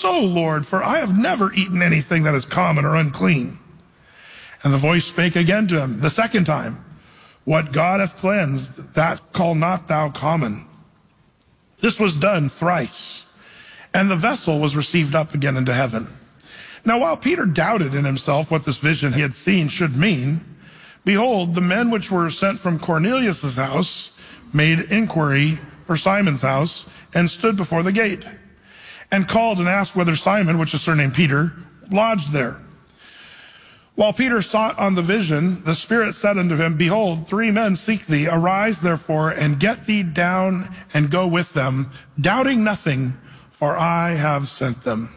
so, Lord, for I have never eaten anything that is common or unclean. And the voice spake again to him the second time, what God hath cleansed, that call not thou common. This was done thrice, and the vessel was received up again into heaven. Now while Peter doubted in himself what this vision he had seen should mean, behold, the men which were sent from Cornelius' house made inquiry for Simon's house, and stood before the gate, and called and asked whether Simon, which is surnamed Peter, lodged there. While Peter sought on the vision, the Spirit said unto him, behold, 3 men seek thee. Arise therefore, and get thee down, and go with them, doubting nothing, for I have sent them.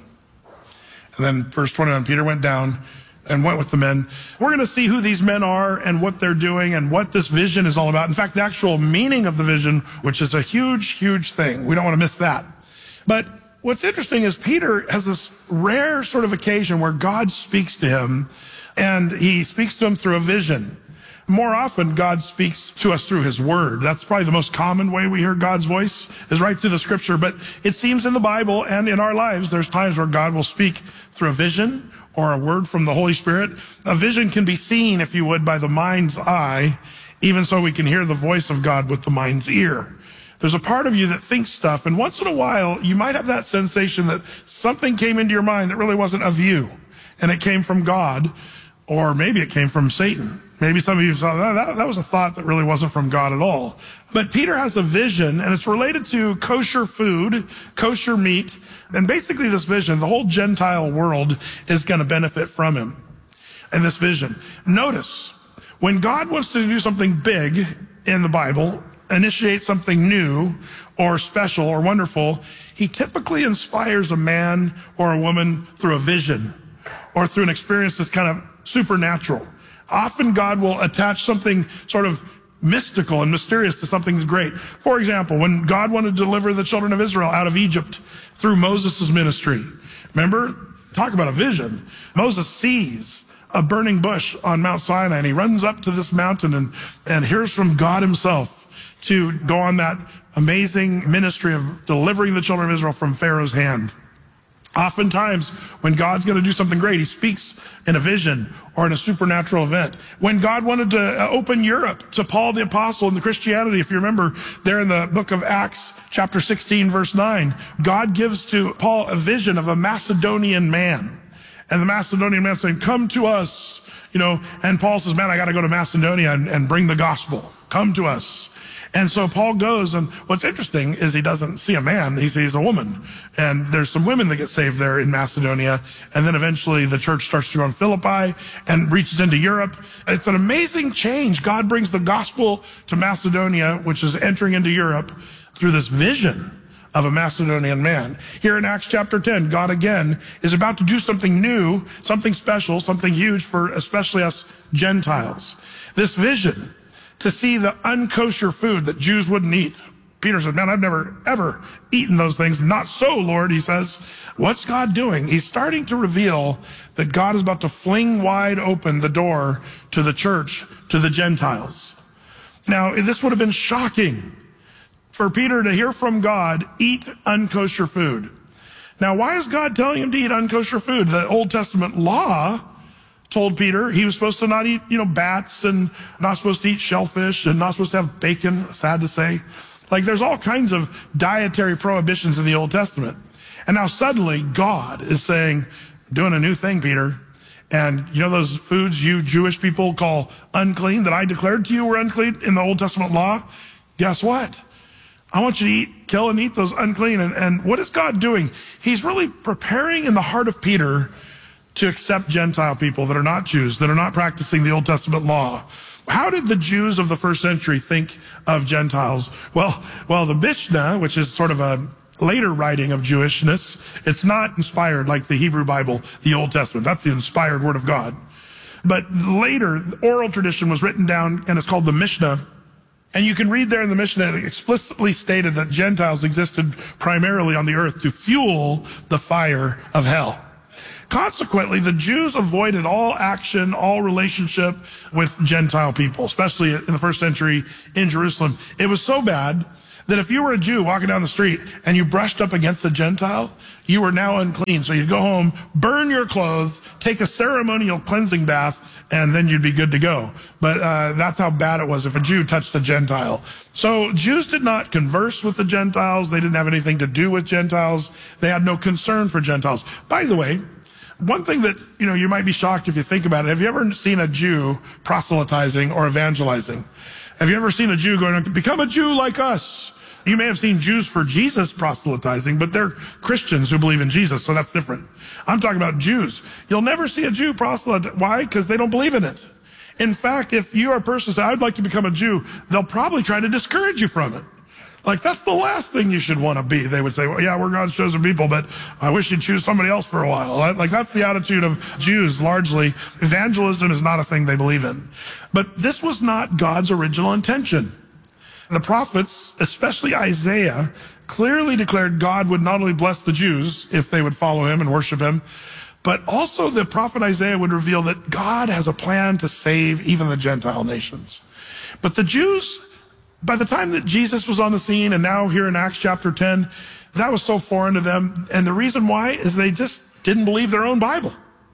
And then verse 21, Peter went down and went with the men. We're going to see who these men are and what they're doing and what this vision is all about. In fact, the actual meaning of the vision, which is a huge, huge thing. We don't want to miss that. But what's interesting is Peter has this rare sort of occasion where God speaks to him, and he speaks to him through a vision. More often, God speaks to us through his word. That's probably the most common way we hear God's voice, is right through the scripture. But it seems in the Bible and in our lives, there's times where God will speak through a vision or a word from the Holy Spirit. A vision can be seen, if you would, by the mind's eye. Even so, we can hear the voice of God with the mind's ear. There's a part of you that thinks stuff, and once in a while, you might have that sensation that something came into your mind that really wasn't of you, and it came from God, or maybe it came from Satan. Maybe some of you thought that was a thought that really wasn't from God at all. But Peter has a vision, and it's related to kosher food, kosher meat. And basically this vision, the whole Gentile world is going to benefit from him in this vision. Notice, when God wants to do something big in the Bible, initiate something new or special or wonderful, he typically inspires a man or a woman through a vision or through an experience that's kind of supernatural. Often God will attach something sort of mystical and mysterious to something great. For example, when God wanted to deliver the children of Israel out of Egypt through Moses' ministry, remember, talk about a vision. Moses sees a burning bush on Mount Sinai, and he runs up to this mountain and hears from God himself to go on that amazing ministry of delivering the children of Israel from Pharaoh's hand. Oftentimes, when God's going to do something great, he speaks in a vision or in a supernatural event. When God wanted to open Europe to Paul the Apostle and the Christianity, if you remember there in the book of Acts, chapter 16, verse 9, God gives to Paul a vision of a Macedonian man. And the Macedonian man saying, come to us, and Paul says, man, I got to go to Macedonia and bring the gospel. Come to us. And so Paul goes, and what's interesting is he doesn't see a man, he sees a woman. And there's some women that get saved there in Macedonia. And then eventually the church starts to go in Philippi and reaches into Europe. It's an amazing change. God brings the gospel to Macedonia, which is entering into Europe, through this vision of a Macedonian man. Here in Acts chapter 10, God again is about to do something new, something special, something huge for especially us Gentiles. This vision to see the unkosher food that Jews wouldn't eat. Peter said, man, I've never, ever eaten those things. Not so, Lord, he says. What's God doing? He's starting to reveal that God is about to fling wide open the door to the church, to the Gentiles. Now, this would have been shocking for Peter to hear from God, eat unkosher food. Now, why is God telling him to eat unkosher food? The Old Testament law told Peter he was supposed to not eat, bats, and not supposed to eat shellfish, and not supposed to have bacon, sad to say. Like, there's all kinds of dietary prohibitions in the Old Testament. And now suddenly God is saying, doing a new thing, Peter. And those foods you Jewish people call unclean that I declared to you were unclean in the Old Testament law? Guess what? I want you to kill and eat those unclean. And what is God doing? He's really preparing in the heart of Peter to accept Gentile people that are not Jews, that are not practicing the Old Testament law. How did the Jews of the first century think of Gentiles? Well, the Mishnah, which is sort of a later writing of Jewishness, it's not inspired like the Hebrew Bible, the Old Testament. That's the inspired word of God. But later, the oral tradition was written down, and it's called the Mishnah. And you can read there in the Mishnah, it explicitly stated that Gentiles existed primarily on the earth to fuel the fire of hell. Consequently, the Jews avoided all action, all relationship with Gentile people, especially in the first century in Jerusalem. It was so bad that if you were a Jew walking down the street and you brushed up against a Gentile, you were now unclean. So you'd go home, burn your clothes, take a ceremonial cleansing bath, and then you'd be good to go. But that's how bad it was if a Jew touched a Gentile. So Jews did not converse with the Gentiles. They didn't have anything to do with Gentiles. They had no concern for Gentiles. By the way, one thing that, you might be shocked if you think about it. Have you ever seen a Jew proselytizing or evangelizing? Have you ever seen a Jew going, become a Jew like us? You may have seen Jews for Jesus proselytizing, but they're Christians who believe in Jesus, so that's different. I'm talking about Jews. You'll never see a Jew proselytize. Why? Because they don't believe in it. In fact, if you are a person who says, I'd like to become a Jew, they'll probably try to discourage you from it. Like, that's the last thing you should want to be. They would say, well, yeah, we're God's chosen people, but I wish you'd choose somebody else for a while. Like, that's the attitude of Jews, largely. Evangelism is not a thing they believe in. But this was not God's original intention. The prophets, especially Isaiah, clearly declared God would not only bless the Jews if they would follow him and worship him, but also the prophet Isaiah would reveal that God has a plan to save even the Gentile nations. But the Jews, by the time that Jesus was on the scene, and now here in Acts chapter 10, that was so foreign to them. And the reason why is they just didn't believe their own Bible.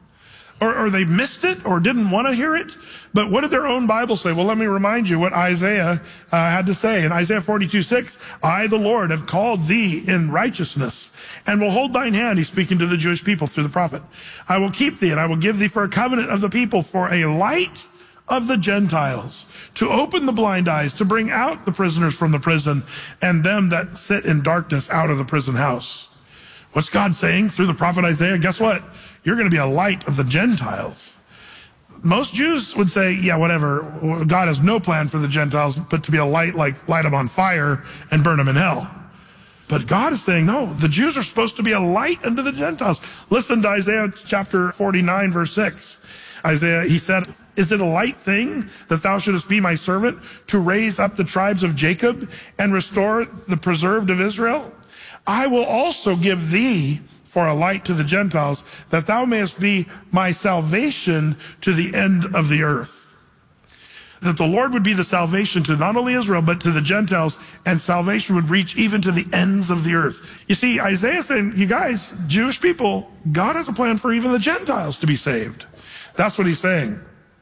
Or they missed it or didn't want to hear it. But what did their own Bible say? Well, let me remind you what Isaiah had to say. In Isaiah 42:6, I, the Lord, have called thee in righteousness and will hold thine hand. He's speaking to the Jewish people through the prophet. I will keep thee and I will give thee for a covenant of the people, for a light of the Gentiles, to open the blind eyes, to bring out the prisoners from the prison, and them that sit in darkness out of the prison house. What's God saying through the prophet Isaiah? Guess what? You're going to be a light of the Gentiles. Most Jews would say, yeah, whatever. God has no plan for the Gentiles, but to be a light, like light them on fire and burn them in hell. But God is saying, no, the Jews are supposed to be a light unto the Gentiles. Listen to Isaiah chapter 49, verse 6. Isaiah, he said, is it a light thing that thou shouldest be my servant to raise up the tribes of Jacob and restore the preserved of Israel? I will also give thee for a light to the Gentiles, that thou mayest be my salvation to the end of the earth. That the Lord would be the salvation to not only Israel, but to the Gentiles, and salvation would reach even to the ends of the earth. You see, Isaiah saying, you guys, Jewish people, God has a plan for even the Gentiles to be saved. That's what he's saying.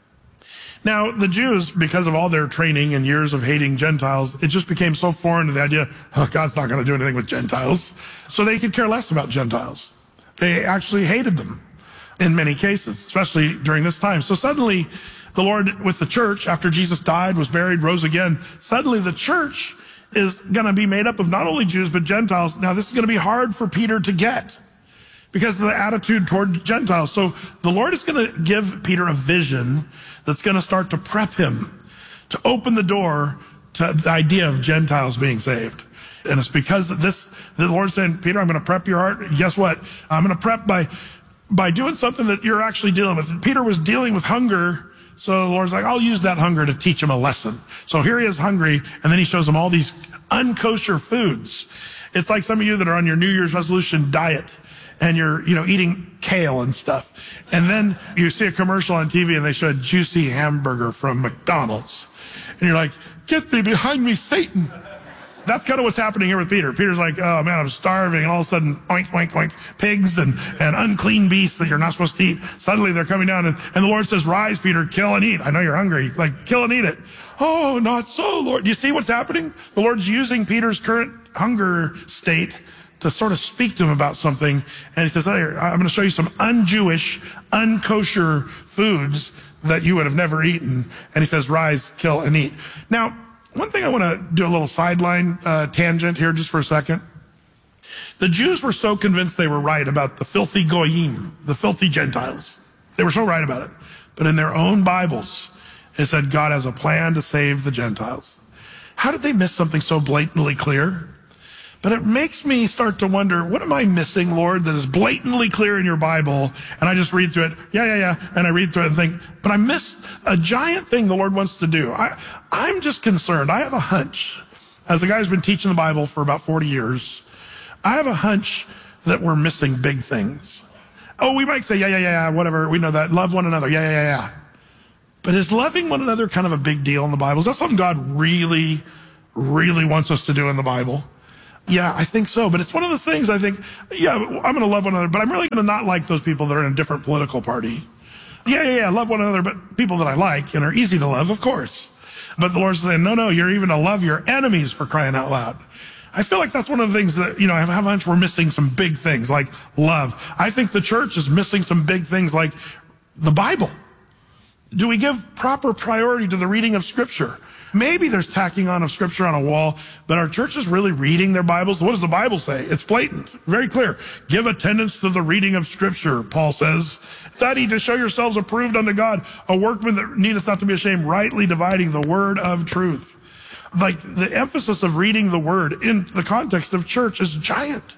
Now, the Jews, because of all their training and years of hating Gentiles, it just became so foreign to the idea, oh, God's not going to do anything with Gentiles. So they could care less about Gentiles. They actually hated them in many cases, especially during this time. So suddenly, the Lord, with the church, after Jesus died, was buried, rose again, suddenly the church is going to be made up of not only Jews, but Gentiles. Now, this is going to be hard for Peter to get because of the attitude toward Gentiles. So the Lord is going to give Peter a vision that's going to start to prep him to open the door to the idea of Gentiles being saved. And it's because of this, the Lord's saying, Peter, I'm going to prep your heart. Guess what? I'm going to prep by doing something that you're actually dealing with. Peter was dealing with hunger. So the Lord's like, I'll use that hunger to teach him a lesson. So here he is hungry. And then he shows him all these unkosher foods. It's like some of you that are on your New Year's resolution diet and you're, eating kale and stuff. And then you see a commercial on TV and they show a juicy hamburger from McDonald's. And you're like, get thee behind me, Satan. That's kind of what's happening here with Peter. Peter's like, oh man, I'm starving. And all of a sudden, oink, oink, oink, pigs and unclean beasts that you're not supposed to eat. Suddenly they're coming down and the Lord says, rise, Peter, kill and eat. I know you're hungry. Like, kill and eat it. Oh, not so, Lord. Do you see what's happening? The Lord's using Peter's current hunger state to sort of speak to him about something. And he says, hey, I'm going to show you some un-Jewish, unkosher foods that you would have never eaten. And he says, rise, kill, and eat. Now, one thing I want to do a little sideline tangent here just for a second. The Jews were so convinced they were right about the filthy goyim, the filthy Gentiles. They were so right about it. But in their own Bibles, it said God has a plan to save the Gentiles. How did they miss something so blatantly clear? But it makes me start to wonder, what am I missing, Lord, that is blatantly clear in your Bible? And I just read through it, yeah. And I read through it and think, but I missed a giant thing the Lord wants to do. I'm just concerned. I have a hunch, as a guy who's been teaching the Bible for about 40 years, I have a hunch that we're missing big things. Oh, we might say, yeah, whatever. We know that. Love one another. Yeah. But is loving one another kind of a big deal in the Bible? Is that something God really really wants us to do in the Bible? Yeah, I think so. But it's one of those things I think, yeah, I'm going to love one another, but I'm really going to not like those people that are in a different political party. Yeah, love one another, but people that I like and are easy to love, of course. But the Lord's saying, no, you're even to love your enemies, for crying out loud. I feel like that's one of the things that, I have a hunch we're missing some big things like love. I think the church is missing some big things like the Bible. Do we give proper priority to the reading of Scripture? Maybe there's tacking on of Scripture on a wall, but are churches really reading their Bibles? What does the Bible say? It's blatant, very clear. Give attendance to the reading of Scripture, Paul says. Study to show yourselves approved unto God, a workman that needeth not to be ashamed, rightly dividing the word of truth. Like the emphasis of reading the word in the context of church is giant.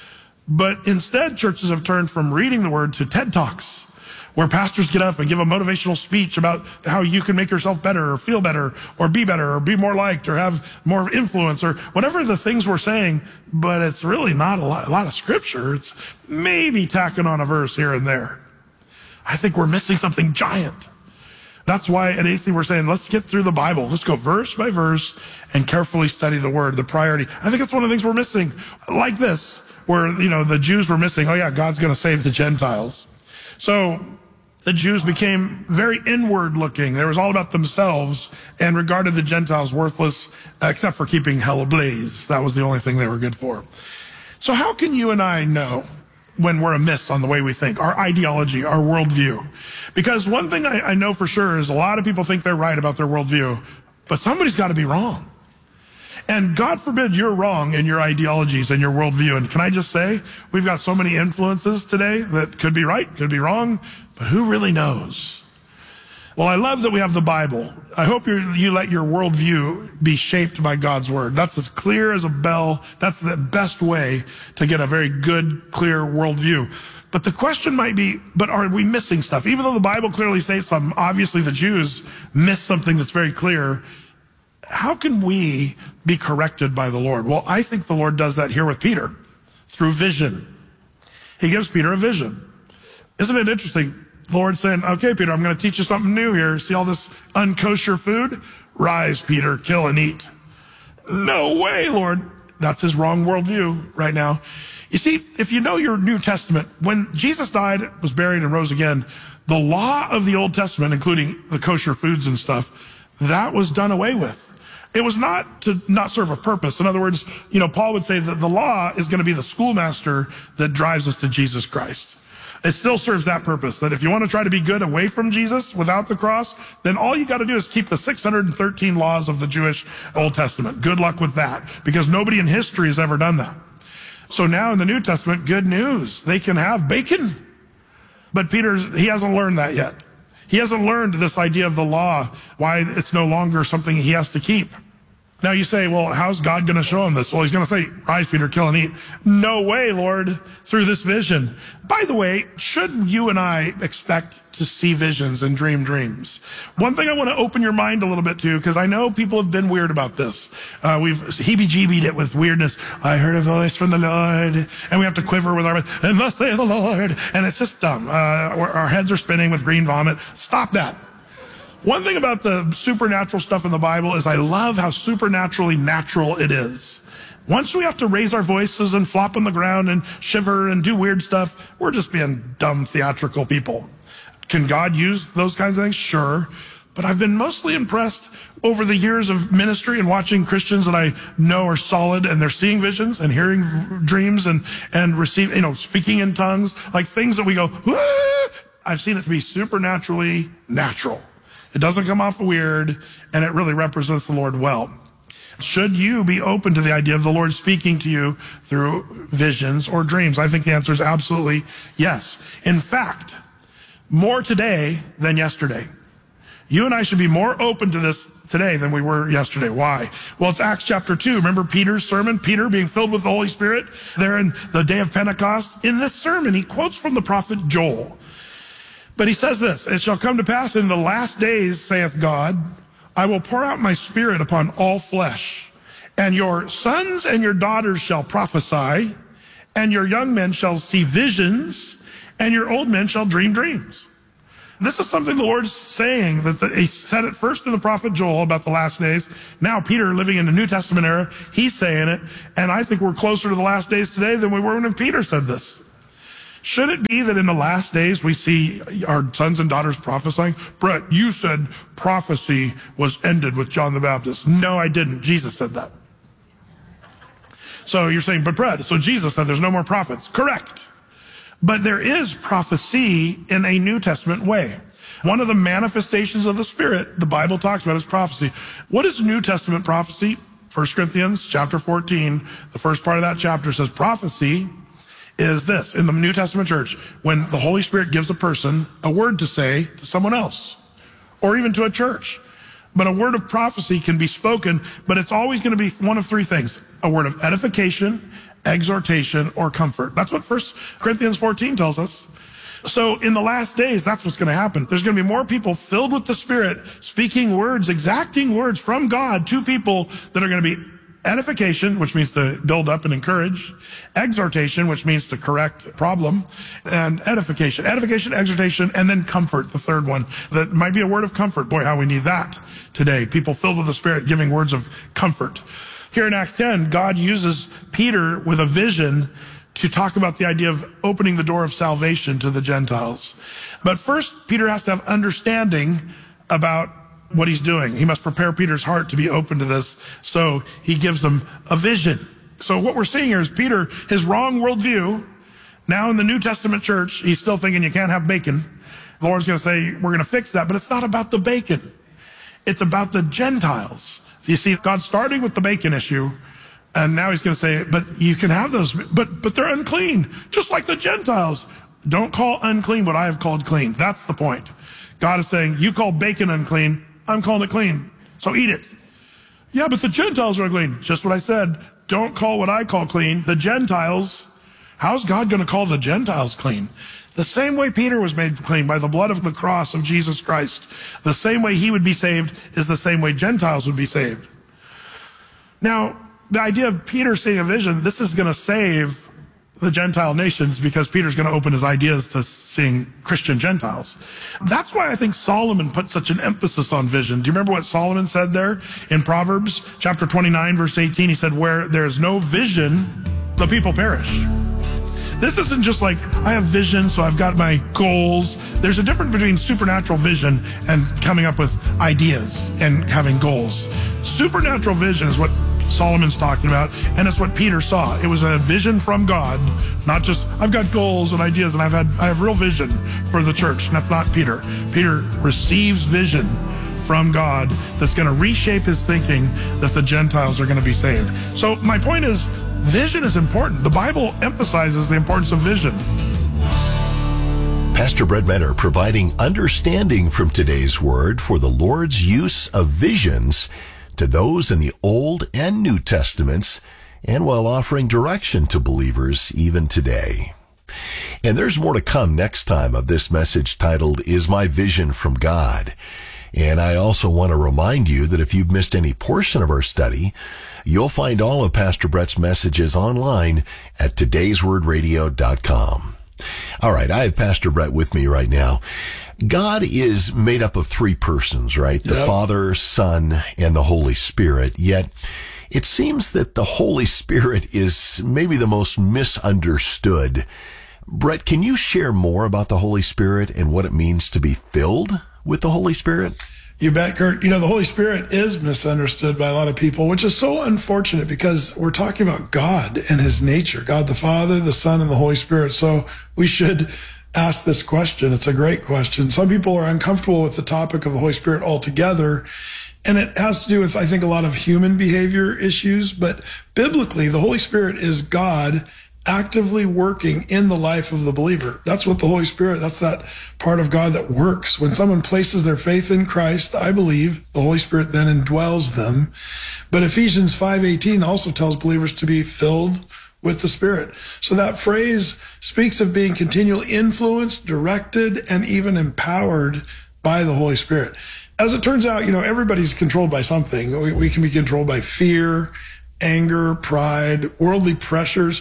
But instead, churches have turned from reading the word to TED Talks, where pastors get up and give a motivational speech about how you can make yourself better or feel better or be more liked or have more influence or whatever the things we're saying, but it's really not a lot of Scripture. It's maybe tacking on a verse here and there. I think we're missing something giant. That's why at Athey we're saying, let's get through the Bible. Let's go verse by verse and carefully study the word, the priority. I think that's one of the things we're missing. Like this, where, the Jews were missing, God's going to save the Gentiles. So the Jews became very inward looking. They was all about themselves and regarded the Gentiles worthless, except for keeping hell ablaze. That was the only thing they were good for. So how can you and I know when we're amiss on the way we think, our ideology, our worldview? Because one thing I know for sure is a lot of people think they're right about their worldview, but somebody's got to be wrong. And God forbid you're wrong in your ideologies and your worldview. And can I just say, we've got so many influences today that could be right, could be wrong, but who really knows? Well, I love that we have the Bible. I hope you let your worldview be shaped by God's word. That's as clear as a bell. That's the best way to get a very good, clear worldview. But the question might be, but are we missing stuff? Even though the Bible clearly states something, obviously the Jews missed something that's very clear. How can we be corrected by the Lord? Well, I think the Lord does that here with Peter through vision. He gives Peter a vision. Isn't it interesting? The Lord's saying, okay, Peter, I'm going to teach you something new here. See all this unkosher food? Rise, Peter, kill and eat. No way, Lord. That's his wrong worldview right now. You see, if you know your New Testament, when Jesus died, was buried, and rose again, the law of the Old Testament, including the kosher foods and stuff, that was done away with. It was not to not serve a purpose. In other words, Paul would say that the law is going to be the schoolmaster that drives us to Jesus Christ. It still serves that purpose, that if you want to try to be good away from Jesus without the cross, then all you got to do is keep the 613 laws of the Jewish Old Testament. Good luck with that, because nobody in history has ever done that. So now in the New Testament, good news. They can have bacon. But he hasn't learned that yet. He hasn't learned this idea of the law, why it's no longer something he has to keep. Now you say, well, how's God going to show him this? Well, he's going to say, rise, Peter, kill and eat. No way, Lord, through this vision. By the way, should you and I expect to see visions and dream dreams? One thing I want to open your mind a little bit to, because I know people have been weird about this. We've heebie-jeebied it with weirdness. I heard a voice from the Lord, and we have to quiver with our mouth, and thus saith the Lord. And it's just dumb. Our heads are spinning with green vomit. Stop that. One thing about the supernatural stuff in the Bible is I love how supernaturally natural it is. Once we have to raise our voices and flop on the ground and shiver and do weird stuff, we're just being dumb theatrical people. Can God use those kinds of things? Sure. But I've been mostly impressed over the years of ministry and watching Christians that I know are solid, and they're seeing visions and hearing dreams and speaking in tongues, like things that we go, ah! I've seen it to be supernaturally natural. It doesn't come off weird, and it really represents the Lord well. Should you be open to the idea of the Lord speaking to you through visions or dreams? I think the answer is absolutely yes. In fact, more today than yesterday. You and I should be more open to this today than we were yesterday. Why? Well, it's Acts chapter 2. Remember Peter's sermon? Peter being filled with the Holy Spirit there in the day of Pentecost. In this sermon, he quotes from the prophet Joel. But he says this, it shall come to pass in the last days, saith God, I will pour out my spirit upon all flesh, and your sons and your daughters shall prophesy, and your young men shall see visions, and your old men shall dream dreams. This is something the Lord's saying, that he said it first in the prophet Joel about the last days. Now Peter, living in the New Testament era, he's saying it. And I think we're closer to the last days today than we were when Peter said this. Should it be that in the last days we see our sons and daughters prophesying? Brett, you said prophecy was ended with John the Baptist. No, I didn't. Jesus said that. So you're saying, but Brett, so Jesus said there's no more prophets. Correct. But there is prophecy in a New Testament way. One of the manifestations of the Spirit the Bible talks about is prophecy. What is New Testament prophecy? 1 Corinthians chapter 14, the first part of that chapter says prophecy is this. In the New Testament church, when the Holy Spirit gives a person a word to say to someone else, or even to a church. But a word of prophecy can be spoken, but it's always going to be one of three things. A word of edification, exhortation, or comfort. That's what 1 Corinthians 14 tells us. So in the last days, that's what's going to happen. There's going to be more people filled with the Spirit, speaking words, exacting words from God to people that are going to be edification, which means to build up and encourage, exhortation, which means to correct problem, and edification, exhortation, and then comfort, the third one. That might be a word of comfort. Boy, how we need that today. People filled with the Spirit giving words of comfort. Here in Acts 10, God uses Peter with a vision to talk about the idea of opening the door of salvation to the Gentiles. But first, Peter has to have understanding about what he's doing. He must prepare Peter's heart to be open to this. So he gives him a vision. So what we're seeing here is Peter, his wrong worldview. Now in the New Testament church, he's still thinking you can't have bacon. The Lord's going to say, we're going to fix that. But it's not about the bacon. It's about the Gentiles. You see, God's starting with the bacon issue. And now he's going to say, but you can have those, but they're unclean, just like the Gentiles. Don't call unclean what I have called clean. That's the point. God is saying, you call bacon unclean, I'm calling it clean. So eat it. Yeah, but the Gentiles are unclean. Just what I said. Don't call what I call clean the Gentiles. How's God going to call the Gentiles clean? The same way Peter was made clean by the blood of the cross of Jesus Christ. The same way he would be saved is the same way Gentiles would be saved. Now, the idea of Peter seeing a vision, this is going to save the Gentile nations because Peter's going to open his ideas to seeing Christian Gentiles. That's why I think Solomon put such an emphasis on vision. Do you remember what Solomon said there in Proverbs chapter 29, verse 18? He said, where there's no vision, the people perish. This isn't just like, I have vision, so I've got my goals. There's a difference between supernatural vision and coming up with ideas and having goals. Supernatural vision is what Solomon's talking about, and it's what Peter saw. It was a vision from God, not just, I've got goals and ideas, and I have real vision for the church. And that's not Peter. Peter receives vision from God that's going to reshape his thinking that the Gentiles are going to be saved. So my point is, vision is important. The Bible emphasizes the importance of vision. Pastor Brett Menner providing understanding from today's word for the Lord's use of visions to those in the Old and New Testaments, and while offering direction to believers even today. And there's more to come next time of this message titled, Is My Vision from God? And I also want to remind you that if you've missed any portion of our study, you'll find all of Pastor Brett's messages online at todayswordradio.com. All right, I have Pastor Brett with me right now. God is made up of three persons, right? The Father, Son, and the Holy Spirit. Yet it seems that the Holy Spirit is maybe the most misunderstood. Brett, can you share more about the Holy Spirit and what it means to be filled with the Holy Spirit? You bet, Kurt. You know, the Holy Spirit is misunderstood by a lot of people, which is so unfortunate because we're talking about God and his nature, God the Father, the Son, and the Holy Spirit. So we should ask this question. It's a great question. Some people are uncomfortable with the topic of the Holy Spirit altogether, and it has to do with, I think, a lot of human behavior issues. But biblically, the Holy Spirit is God actively working in the life of the believer. That's what the Holy Spirit, that's that part of God that works. When someone places their faith in Christ, I believe the Holy Spirit then indwells them. But Ephesians 5:18 also tells believers to be filled with the Spirit. So that phrase speaks of being continually influenced, directed, and even empowered by the Holy Spirit. As it turns out, you know, everybody's controlled by something. We can be controlled by fear, anger, pride, worldly pressures.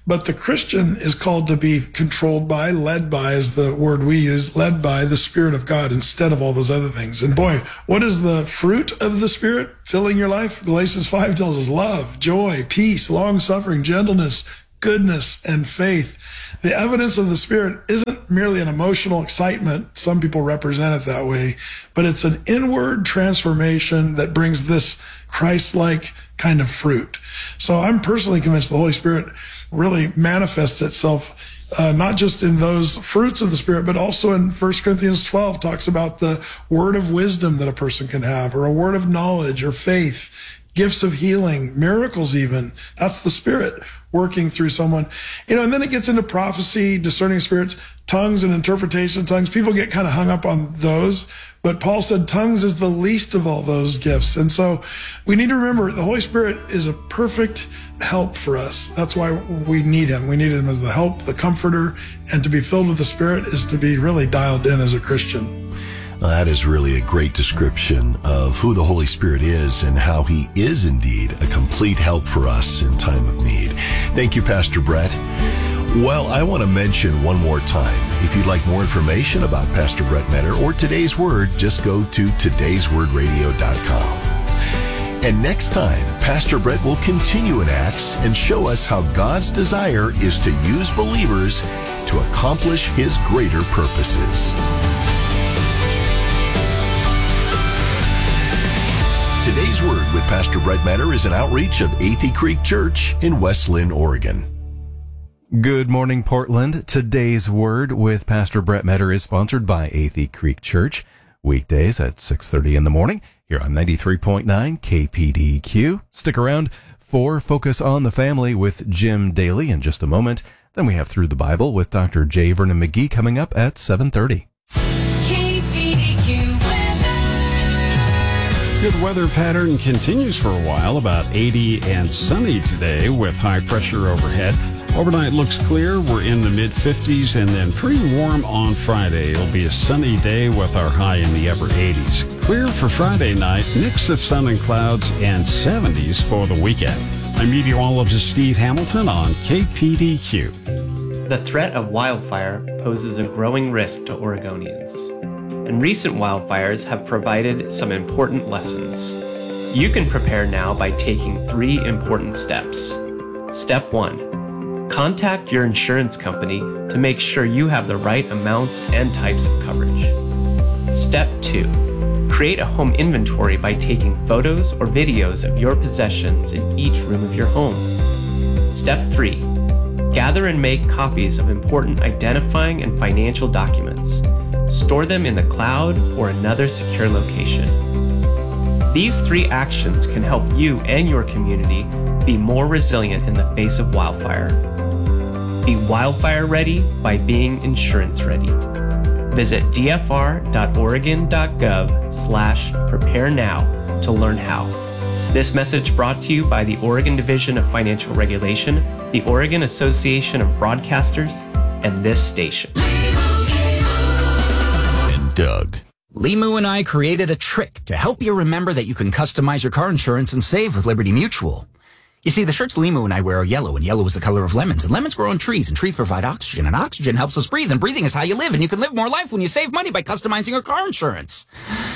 But the Christian is called to be controlled by, led by is the word we use, led by the Spirit of God instead of all those other things. And boy, what is the fruit of the Spirit filling your life? Galatians 5 tells us love, joy, peace, long-suffering, gentleness, goodness, and faith. The evidence of the Spirit isn't merely an emotional excitement. Some people represent it that way, but it's an inward transformation that brings this Christ-like kind of fruit. So I'm personally convinced the Holy Spirit really manifests itself not just in those fruits of the Spirit, but also in 1 Corinthians 12 talks about the word of wisdom that a person can have, or a word of knowledge or faith, gifts of healing, miracles even. That's the Spirit working through someone. And then it gets into prophecy, discerning spirits, tongues and interpretation of tongues. People get kind of hung up on those, but Paul said tongues is the least of all those gifts. And so we need to remember the Holy Spirit is a perfect help for us. That's why we need him. We need him as the help, the comforter, and to be filled with the Spirit is to be really dialed in as a Christian. Well, that is really a great description of who the Holy Spirit is and how he is indeed a complete help for us in time of need. Thank you, Pastor Brett. Well, I want to mention one more time, if you'd like more information about Pastor Brett Meador or Today's Word, just go to todayswordradio.com. And next time, Pastor Brett will continue in Acts and show us how God's desire is to use believers to accomplish his greater purposes. Today's Word with Pastor Brett Meador is an outreach of Athey Creek Church in West Linn, Oregon. Good morning, Portland. Today's Word with Pastor Brett Meador is sponsored by Athey Creek Church. Weekdays at 6:30 in the morning here on 93.9 KPDQ. Stick around for Focus on the Family with Jim Daly in just a moment. Then we have Through the Bible with Dr. J. Vernon McGee coming up at 7:30. Good weather pattern continues for a while, about 80 and sunny today with high pressure overhead. Overnight looks clear. We're in the mid-50s and then pretty warm on Friday. It'll be a sunny day with our high in the upper 80s. Clear for Friday night, mix of sun and clouds, and 70s for the weekend. I'm meteorologist Steve Hamilton on KPDQ. The threat of wildfire poses a growing risk to Oregonians, and recent wildfires have provided some important lessons. You can prepare now by taking 3 important steps. Step 1. Contact your insurance company to make sure you have the right amounts and types of coverage. Step 2. Create a home inventory by taking photos or videos of your possessions in each room of your home. Step 3. Gather and make copies of important identifying and financial documents. Store them in the cloud or another secure location. These 3 actions can help you and your community be more resilient in the face of wildfire. Be wildfire ready by being insurance ready. Visit dfr.oregon.gov/prepare now to learn how. This message brought to you by the Oregon Division of Financial Regulation, the Oregon Association of Broadcasters, and this station. And Doug. Limu and I created a trick to help you remember that you can customize your car insurance and save with Liberty Mutual. You see, the shirts Limu and I wear are yellow, and yellow is the color of lemons, and lemons grow on trees, and trees provide oxygen, and oxygen helps us breathe, and breathing is how you live, and you can live more life when you save money by customizing your car insurance.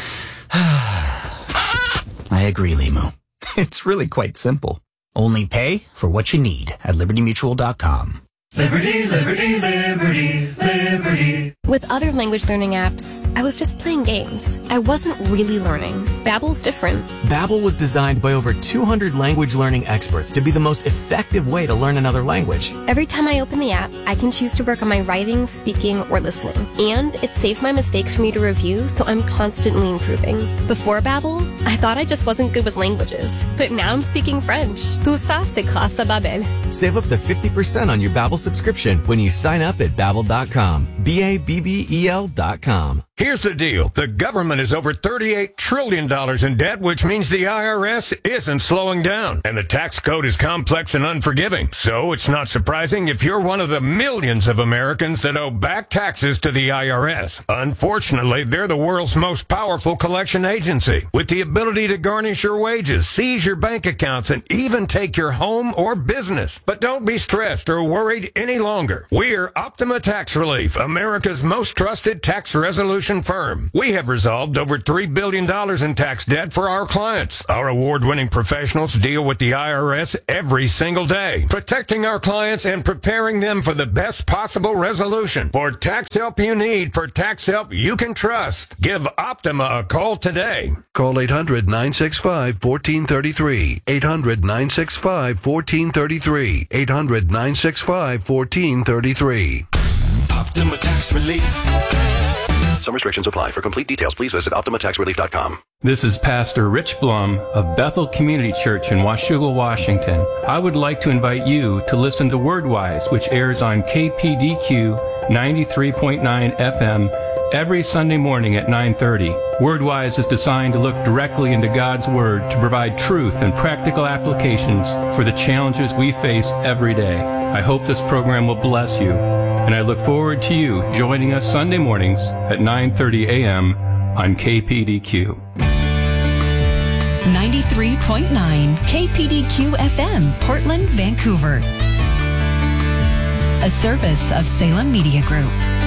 I agree, Limu. It's really quite simple. Only pay for what you need at libertymutual.com. Liberty, liberty, liberty, liberty. With other language learning apps, I was just playing games. I wasn't really learning. Babbel's different. Babbel was designed by over 200 language learning experts to be the most effective way to learn another language. Every time I open the app, I can choose to work on my writing, speaking, or listening. And it saves my mistakes for me to review, so I'm constantly improving. Before Babbel, I thought I just wasn't good with languages. But now I'm speaking French. Tout ça, c'est grâce à Babbel. Save up to 50% on your Babbel subscription when you sign up at Babbel.com. BABBEL.com. Here's the deal. The government is over $38 trillion in debt, which means the IRS isn't slowing down. And the tax code is complex and unforgiving. So it's not surprising if you're one of the millions of Americans that owe back taxes to the IRS. Unfortunately, they're the world's most powerful collection agency, with the ability to garnish your wages, seize your bank accounts, and even take your home or business. But don't be stressed or worried any longer. We're Optima Tax Relief, America's most trusted tax resolution firm. We have resolved over $3 billion in tax debt for our clients. Our award-winning professionals deal with the IRS every single day, protecting our clients and preparing them for the best possible resolution. For tax help you need, for tax help you can trust, give Optima a call today. Call 800-965-1433. 800-965-1433. 800-965-1433. Optima Tax Relief. Some restrictions apply. For complete details, please visit OptimaTaxRelief.com. This is Pastor Rich Blum of Bethel Community Church in Washougal, Washington. I would like to invite you to listen to WordWise, which airs on KPDQ 93.9 FM every Sunday morning at 9:30. WordWise is designed to look directly into God's Word to provide truth and practical applications for the challenges we face every day. I hope this program will bless you, and I look forward to you joining us Sunday mornings at 9:30 a.m. on KPDQ. 93.9 KPDQ FM, Portland, Vancouver. A service of Salem Media Group.